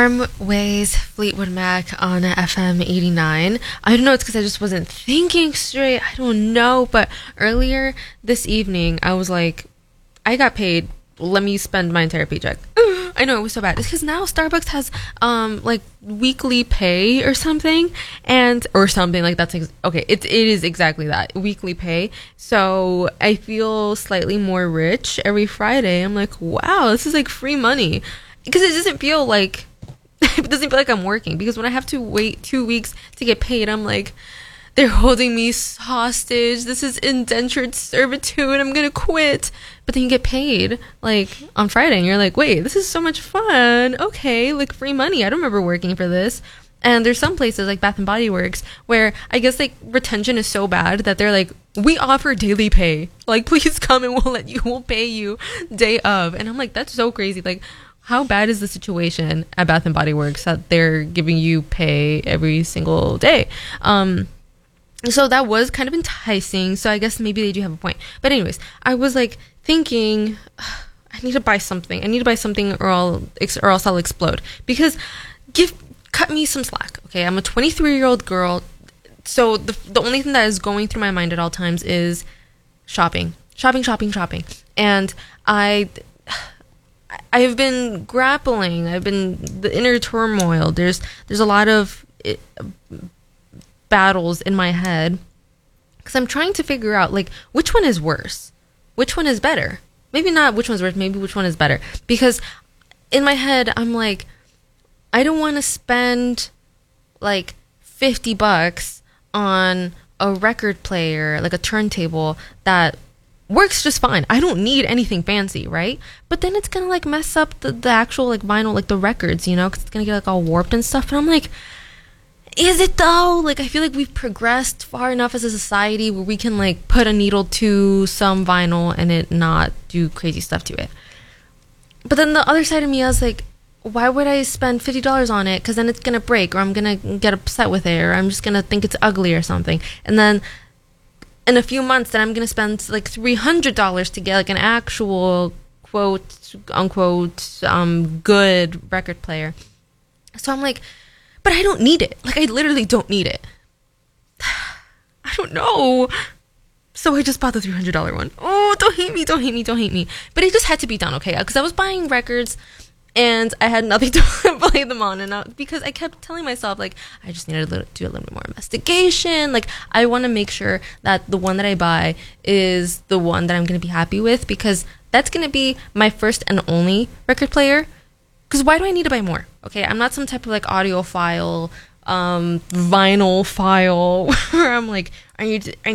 Warm Ways, Fleetwood Mac on FM 89. I don't know, it's because I just wasn't thinking straight. I don't know, but earlier this evening, I was like, I got paid. Let me spend my entire paycheck. I know, it was so bad. It's because now Starbucks has like weekly pay or something, or something like that's okay. It is exactly that, weekly pay. So I feel slightly more rich every Friday. I'm like, wow, this is like free money, because it doesn't feel like I'm working. Because when I have to wait 2 weeks to get paid, I'm like, they're holding me hostage. This is indentured servitude. I'm gonna quit. But then you get paid like on Friday, and you're like, wait, this is so much fun. Okay, like free money. I don't remember working for this. And there's some places like Bath and Body Works where I guess like retention is so bad that they're like, we offer daily pay. Like, please come and we'll pay you day of. And I'm like, that's so crazy. Like, how bad is the situation at Bath and Body Works that they're giving you pay every single day? So that was kind of enticing. So I guess maybe they do have a point. But anyways, I was like thinking, I need to buy something. Or else I'll explode. Because cut me some slack. Okay, I'm a 23-year-old girl. So the only thing that is going through my mind at all times is shopping. And I have been grappling. The inner turmoil. There's a lot of battles in my head, because I'm trying to figure out like which one is worse, which one is better. Maybe not which one's worse, maybe which one is better. Because in my head I'm like, I don't want to spend like $50 on a record player, like a turntable that works just fine. I don't need anything fancy, right? But then it's gonna like mess up the actual like vinyl, like the records, because it's gonna get like all warped and stuff. And I'm like, is it though? Like, I feel like we've progressed far enough as a society where we can like put a needle to some vinyl and it not do crazy stuff to it. But then the other side of me, I was like, why would I spend $50 on it? Because then it's gonna break, or I'm gonna get upset with it, or I'm just gonna think it's ugly or something. And then in a few months, then I'm gonna spend like $300 to get like an actual quote unquote good record player. So I'm like, but I don't need it. Like, I literally don't need it. I don't know. So I just bought the $300 one. Oh, don't hate me. But it just had to be done, okay? Because I was buying records and I had nothing to play them on. And because I kept telling myself, like, I just need to do a little bit more investigation. Like, I want to make sure that the one that I buy is the one that I'm going to be happy with, because that's going to be my first and only record player. Because why do I need to buy more? Okay, I'm not some type of like audiophile, vinyl file where I'm like, I